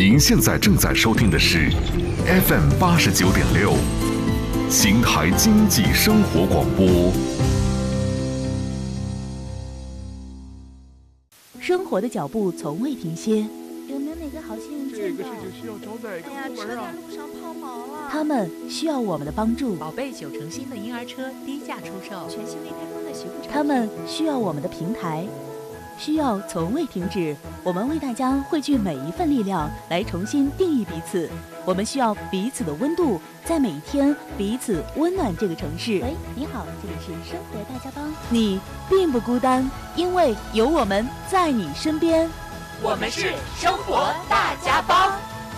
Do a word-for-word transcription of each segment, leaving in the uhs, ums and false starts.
您现在正在收听的是 F M 八十九点六，邢台经济生活广播。 生活的脚步从未停歇， 有没有哪个好心人这个事情需要招待， 哎呀，车在路上抛锚了。 他们需要我们的帮助。 宝贝九成新的婴儿车低价出售， 全新未开封的洗护产品。 他们需要我们的平台，需要从未停止。我们为大家汇聚每一份力量，来重新定义彼此。我们需要彼此的温度，在每一天彼此温暖这个城市。 喂，你好，这里是生活大家帮。 你并不孤单，因为有我们在你身边。 我们是生活大家帮。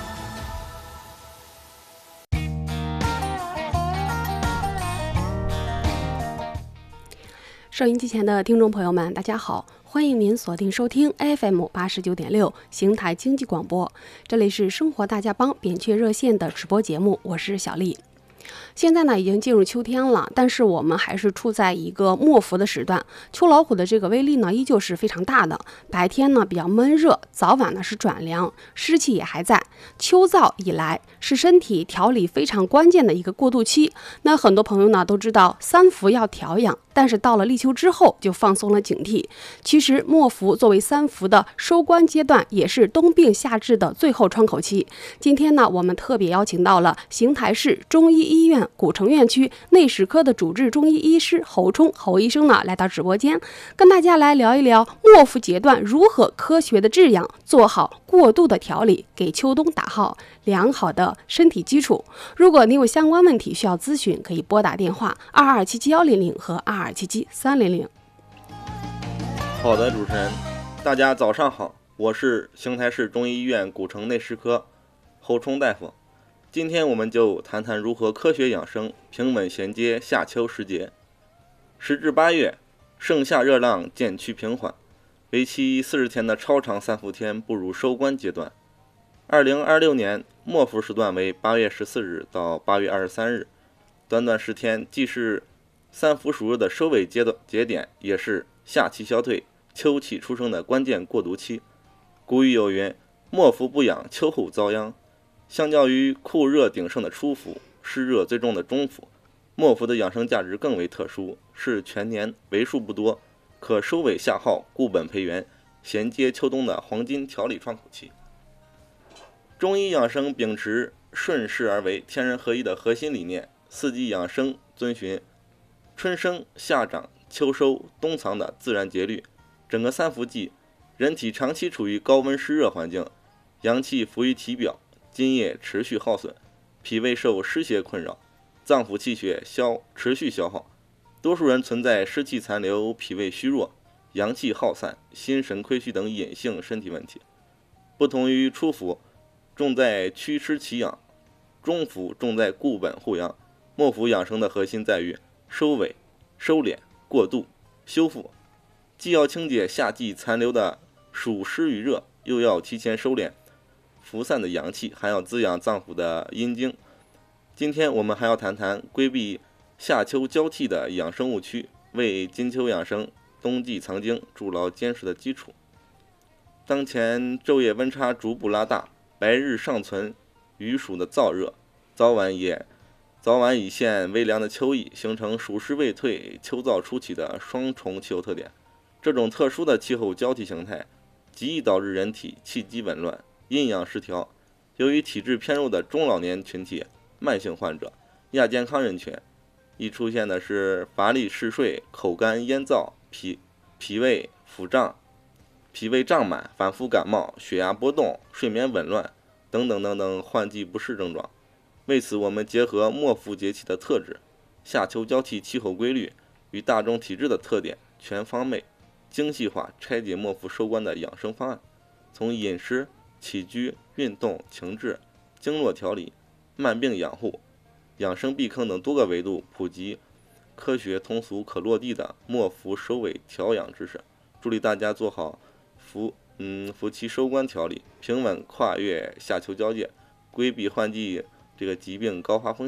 收音机前的听众朋友们，大家好，欢迎您锁定收听 F M 八十九点六邢台经济广播，这里是生活大家帮扁鹊热线的直播节目，我是小丽。现在呢已经进入秋天了，但是我们还是处在一个末伏的时段，秋老虎的这个威力呢依旧是非常大的。白天呢比较闷热，早晚呢是转凉，湿气也还在。秋燥以来是身体调理非常关键的一个过渡期。那很多朋友呢都知道三伏要调养，但是到了立秋之后就放松了警惕。其实末伏作为三伏的收官阶段，也是冬病夏治的最后窗口期。今天呢我们特别邀请到了邢台市中医医院古城院区内史科的主治中医医师侯冲侯医生呢来到直播间，跟大家来聊一聊末伏阶段如何科学的治养，做好过度的调理，给秋冬打好良好的身体基础。如果你有相关问题需要咨询，可以拨打电话二二七七幺零零和二二七七三零零。 好的，主持人，大家早上好，我是邢台市中医医院古城内史科侯冲大夫。今天我们就谈谈如何科学养生，平稳衔接夏秋时节。时至八月，盛夏热浪渐趋平缓，为期四十天的超长三伏天步入收官阶段。二零二六年末伏时段为八月十四日到八月二十三日，短短十天，既是三伏暑热的收尾阶段节点，也是夏气消退、秋气出生的关键过渡期。古语有云：“末伏不养，秋后遭殃。”相较于酷热鼎盛的初伏、湿热最重的中伏，末伏的养生价值更为特殊，是全年为数不多可收尾下耗、固本培元、衔接秋冬的黄金调理窗口期。中医养生秉持顺势而为、天人合一的核心理念，四季养生遵循春生、夏长、秋收、冬藏的自然节律。整个三伏季，人体长期处于高温湿热环境，阳气浮于体表，津液持续耗损，脾胃受湿邪困扰，脏腑气血消持续消耗，多数人存在湿气残留、脾胃虚弱、阳气耗散、心神亏虚等隐性身体问题。不同于初伏重在祛湿奇养，中伏重在固本护阳，末伏养生的核心在于收尾、收敛、过渡、修复，既要清解夏季残留的暑湿与热，又要提前收敛浮散的阳气，还要滋养脏腑的阴经。今天我们还要谈谈规避夏秋交替的养生误区，为金秋养生、冬季藏精筑牢坚实的基础。当前昼夜温差逐步拉大，白日尚存余暑的燥热，早晚也早晚已现微凉的秋意，形成暑湿未退、秋燥初起的双重气候特点。这种特殊的气候交替形态，极易导致人体气机紊乱、阴阳失调。由于体质偏弱的中老年群体、慢性患者、亚健康人群，易出现的是乏力嗜睡、口干咽燥、脾脾胃腹胀、脾胃胀满、反复感冒、血压波动、睡眠紊乱等等等等换季不适症状。为此，我们结合末伏节气的特质、夏秋交替气候规律与大众体质的特点，全方位、精细化拆解末伏收官的养生方案，从饮食、起居、运动、情志、经络调理、慢病养护、养生避坑等多个维度，普及科学通俗可落地的末伏收尾调养知识，助力大家做好伏嗯伏期收官调理，平稳跨越夏秋交界，规避换季这个疾病高发风险。 嗯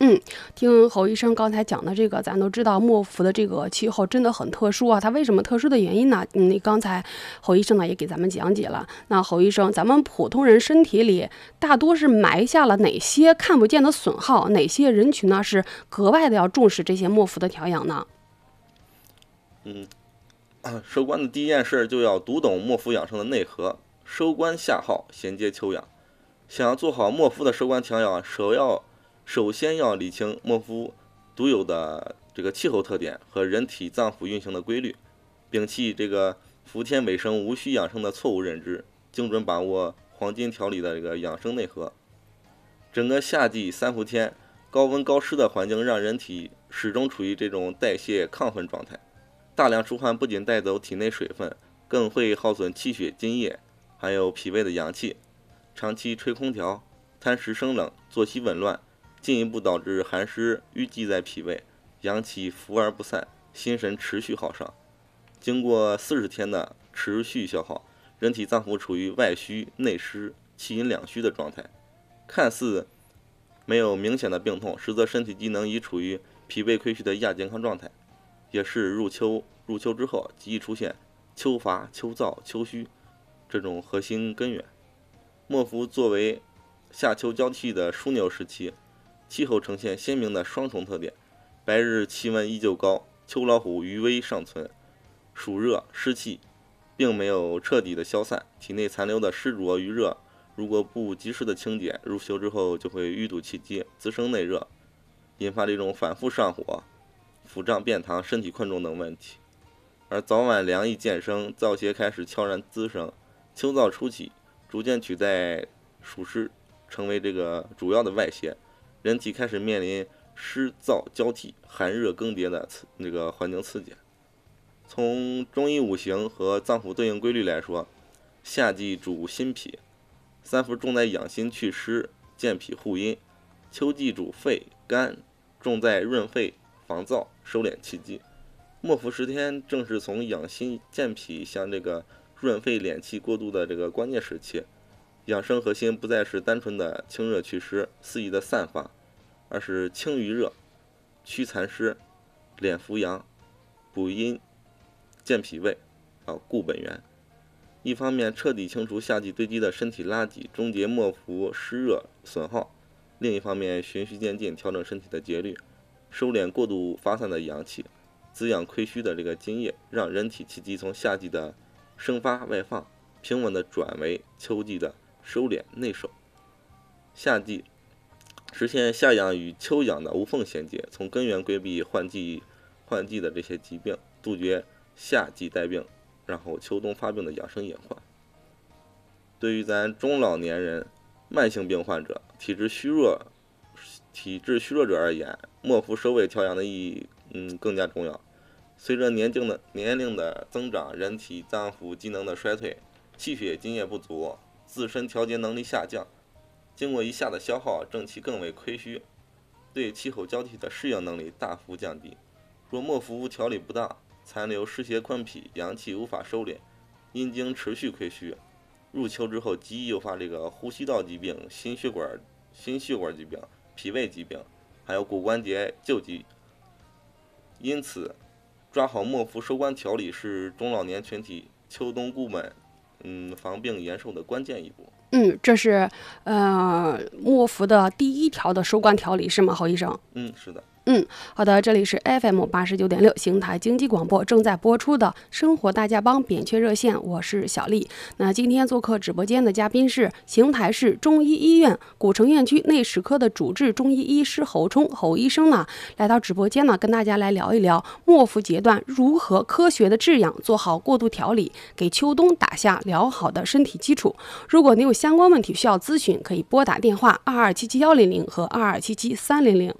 嗯，听侯医生刚才讲的这个，咱都知道莫福的这个气候真的很特殊啊。它为什么特殊的原因呢？嗯，刚才侯医生呢也给咱们讲解了。那侯医生，咱们普通人身体里大多是埋下了哪些看不见的损耗？哪些人群呢是格外的要重视这些莫福的调养呢？ 嗯，收官的第一件事就要读懂莫福养生的内核，收官下耗，衔接秋养。想要做好莫福的收官调养，首要首先要理清莫福独有的这个气候特点和人体脏腑运行的规律，摒弃这个伏天尾生无需养生的错误认知，精准把握黄金调理的这个养生内核。整个夏季三伏天，高温高湿的环境让人体始终处于这种代谢亢奋状态，大量出汗不仅带走体内水分，更会耗损气血津液，还有脾胃的阳气。长期吹空调、贪食生冷、作息紊乱，进一步导致寒湿淤积在脾胃，阳气浮而不散，心神持续耗伤。经过四十天的持续消耗，人体脏腑处于外虚内湿、气阴两虚的状态，看似没有明显的病痛，实则身体机能已处于脾胃亏虚的亚健康状态，也是入秋入秋之后极易出现秋乏、秋燥、秋虚这种核心根源。莫福作为夏秋交替的枢纽时期，气候呈现鲜明的双重特点，白日气温依旧高，秋老虎余威尚存，暑热湿气并没有彻底的消散，体内残留的湿浊余热如果不及时的清洁，入秋之后就会淤堵气机，滋生内热，引发这种反复上火、腹胀便溏、身体困重等问题。而早晚凉意渐生，燥邪开始悄然滋生，秋燥初起，逐渐取代暑湿成为这个主要的外邪，人体开始面临湿燥交替、寒热更迭的这个环境刺激。从中医五行和脏腑对应规律来说，夏季主心脾，三伏重在养心祛湿、健脾护阴；秋季主肺肝，重在润肺防燥、收敛气机。莫福十天正是从养心健脾向这个润肺敛气过渡的这个关键时期，养生核心不再是单纯的清热祛湿、肆意的散发，而是清余热、驱残湿、敛扶阳、补阴、健脾胃，啊，固本源。一方面彻底清除夏季堆积的身体垃圾，终结莫福湿热损耗；另一方面循序渐进调整身体的节律，收敛过度发散的阳气，滋养亏虚的这个津液，让人体气机从夏季的生发外放，平稳的转为秋季的收敛内守。夏季实现夏养与秋养的无缝衔接，从根源规避换季换季的这些疾病，杜绝夏季带病然后秋冬发病的养生隐患。对于咱中老年人、慢性病患者、体质虚弱体质虚弱者而言，莫福收尾调养的意义嗯更加重要。随着年龄的年龄的增长，人体脏腑机能的衰退，气血津液不足，自身调节能力下降，经过一夏的消耗，正气更为亏虚，对气候交替的适应能力大幅降低。若莫福调理不当，残留湿邪困脾，阳气无法收敛，阴经持续亏虚，入秋之后极易诱发这个呼吸道疾病、心血管心血管疾病、脾胃疾病，还有骨关节旧疾。因此抓好莫福收官调理是中老年群体秋冬固本嗯防病延寿的关键一步。 嗯，这是呃莫福的第一条的收官调理是吗，侯医生？ 嗯，是的。 嗯，好的，这里是 F M 八十九点六邢台经济广播正在播出的生活大家帮扁鹊热线，我是小丽。那今天做客直播间的嘉宾是邢台市中医医院古城院区内史科的主治中医医师侯冲侯医生呢，来到直播间呢，跟大家来聊一聊莫福阶段如何科学的治养，做好过渡调理，给秋冬打下良好的身体基础。如果你有相关问题需要咨询，可以拨打电话二二七七幺零零和二二七七三零零。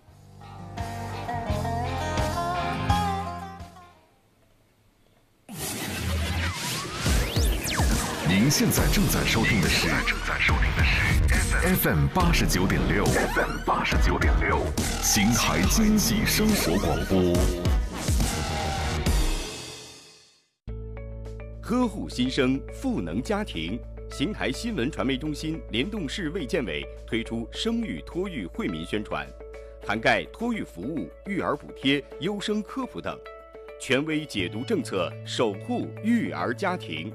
您现在正在收听的是 F M 八十九点六 F M 八十九点六邢台经济生活广播。 呵护新生，赋能家庭。邢台新闻传媒中心联动市卫健委推出生育托育惠民宣传， 涵盖托育服务、育儿补贴、优生科普等，权威解读政策，守护育儿家庭。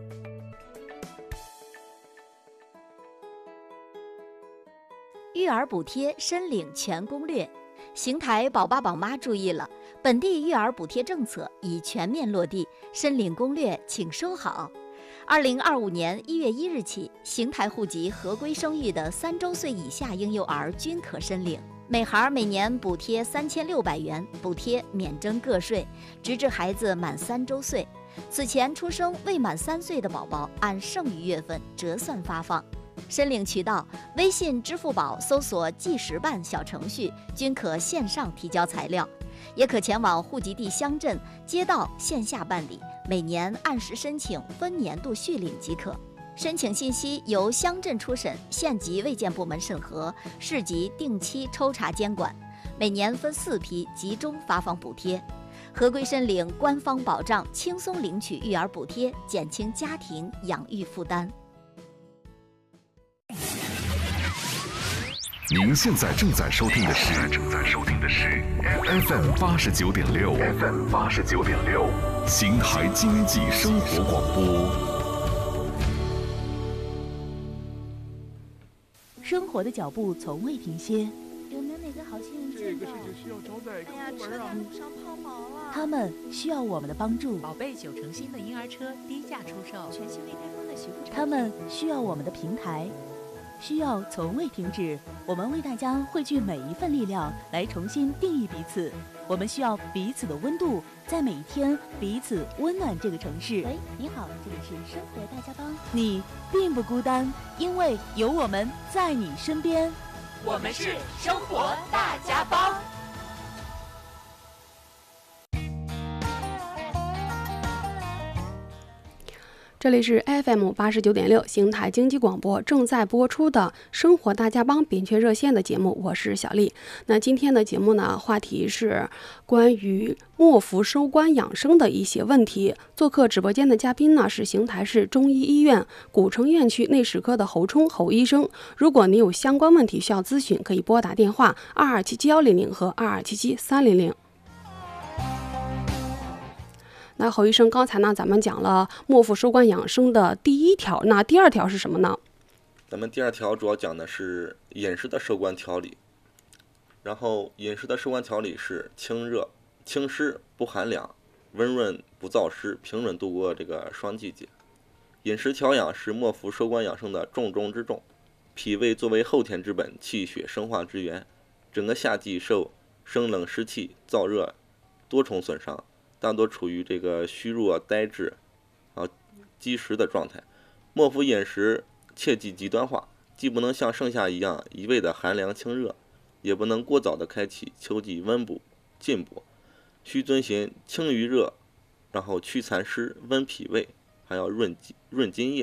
育儿补贴申领全攻略，邢台宝爸宝妈注意了，本地育儿补贴政策已全面落地，申领攻略请收好。二零二五年一月一日起，邢台户籍合规生育的三周岁以下婴幼儿均可申领，每孩每年补贴三千六百元，补贴免征个税，直至孩子满三周岁。此前出生未满三岁的宝宝，按剩余月份折算发放。申领渠道：微信、支付宝搜索“计时办”小程序，均可线上提交材料，也可前往户籍地乡镇、街道线下办理，每年按时申请，分年度续领即可。申请信息由乡镇初审、县级卫健部门审核，市级定期抽查监管，每年分四批集中发放补贴。合规申领，官方保障，轻松领取育儿补贴，减轻家庭养育负担。 您现在正在收听的是正在收听的是 F M 八十九点六 F M 八十九点六邢台经济生活广播。 生活的脚步从未停歇， 有没有哪个好心人这个事情需要找哪个部门啊？ 路上抛锚了， 他们需要我们的帮助。 宝贝九成新的婴儿车低价出售， 全新未开封的洗护产品， 他们需要我们的平台，需要从未停止。我们为大家汇聚每一份力量，来重新定义彼此。我们需要彼此的温度，在每一天彼此温暖这个城市。 喂，你好，这里是生活大家帮。 你并不孤单，因为有我们在你身边。 我们是生活大家帮。 这里是 F M 八十九点六邢台经济广播正在播出的生活大家帮扁鹊热线的节目，我是小丽。那今天的节目呢，话题是关于莫服收官养生的一些问题。做客直播间的嘉宾呢是邢台市中医医院古城院区内史科的侯冲侯医生。如果你有相关问题需要咨询，可以拨打电话二二七七幺零零和二二七七三零零。那侯医生，刚才呢咱们讲了莫服收官养生的第一条，那第二条是什么呢？ 咱们第二条主要讲的是饮食的收官调理。然后饮食的收官调理是清热、清湿不寒凉，温润不燥湿，平稳度过这个霜季节。饮食调养是莫服收官养生的重中之重。脾胃作为后天之本，气血生化之源，整个夏季受生冷湿气、燥热多重损伤，大多处于这个虚弱、呆滞、啊积食的状态。莫服饮食切忌极端化，既不能像盛夏一样一味的寒凉清热，也不能过早的开启秋季温补进补，需遵循清于热，然后祛痰湿、温脾胃，还要润润津液。